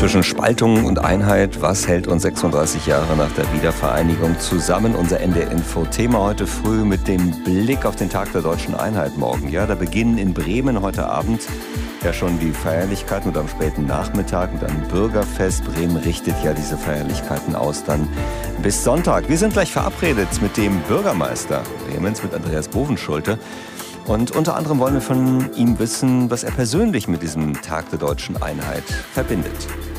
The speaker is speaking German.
zwischen Spaltung und Einheit. Was hält uns 36 Jahre nach der Wiedervereinigung zusammen? Unser NDR-Info-Thema heute früh mit dem Blick auf den Tag der deutschen Einheit morgen. Ja, da beginnen in Bremen heute Abend ja schon die Feierlichkeiten und am späten Nachmittag mit einem Bürgerfest. Bremen richtet ja diese Feierlichkeiten aus dann bis Sonntag. Wir sind gleich verabredet mit dem Bürgermeister Bremens, mit Andreas Bovenschulte. Und unter anderem wollen wir von ihm wissen, was er persönlich mit diesem Tag der deutschen Einheit verbindet.